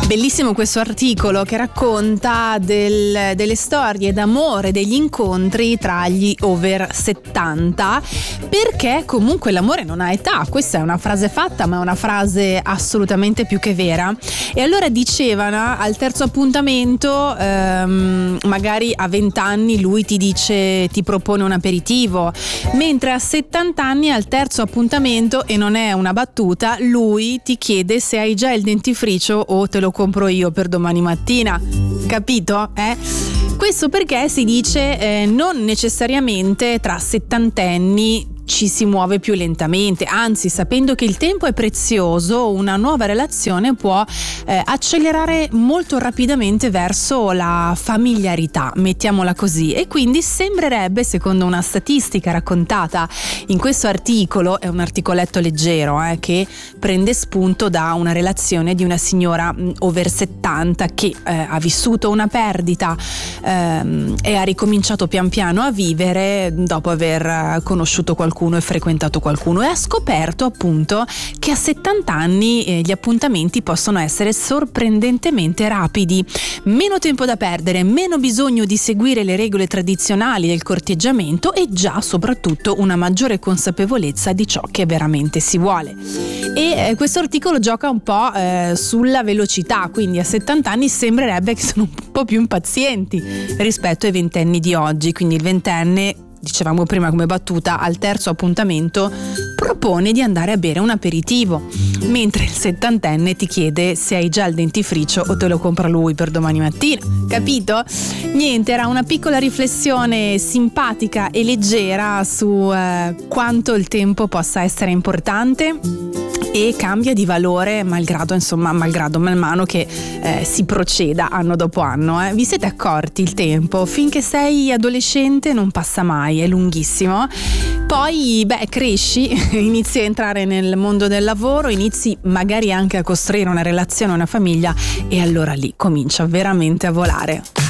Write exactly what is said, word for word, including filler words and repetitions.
Bellissimo questo articolo che racconta del, delle storie d'amore, degli incontri tra gli over settanta, perché comunque l'amore non ha età. Questa è una frase fatta, ma è una frase assolutamente più che vera. E allora dicevano, al terzo appuntamento, ehm, magari a venti anni lui ti dice, ti propone un aperitivo, mentre a settanta anni al terzo appuntamento, e non è una battuta, lui ti chiede se hai già il dentifricio o te lo compro io per domani mattina. Capito? Eh? Questo perché si dice eh, non necessariamente tra settantenni ci si muove più lentamente, anzi, sapendo che il tempo è prezioso, una nuova relazione può eh, accelerare molto rapidamente verso la familiarità, mettiamola così. E quindi sembrerebbe, secondo una statistica raccontata in questo articolo, è un articoletto leggero eh, che prende spunto da una relazione di una signora mh, over settanta che eh, ha vissuto una perdita ehm, e ha ricominciato pian piano a vivere dopo aver conosciuto qualcuno e frequentato qualcuno, e ha scoperto appunto che a settanta anni eh, gli appuntamenti possono essere sorprendentemente rapidi, meno tempo da perdere, meno bisogno di seguire le regole tradizionali del corteggiamento e già soprattutto una maggiore consapevolezza di ciò che veramente si vuole. E eh, questo articolo gioca un po' eh, sulla velocità, quindi a settanta anni sembrerebbe che sono un po' più impazienti rispetto ai ventenni di oggi, quindi il ventenne, dicevamo prima come battuta, al terzo appuntamento propone di andare a bere un aperitivo, mentre il settantenne ti chiede se hai già il dentifricio o te lo compra lui per domani mattina. Capito? Niente, era una piccola riflessione simpatica e leggera su eh, quanto il tempo possa essere importante e cambia di valore malgrado, insomma, malgrado man mano che eh, si proceda anno dopo anno. Eh. Vi siete accorti il tempo? Finché sei adolescente non passa mai, è lunghissimo. Poi, beh, cresci, inizi a entrare nel mondo del lavoro, inizi magari anche a costruire una relazione, una famiglia, e allora lì comincia veramente a volare.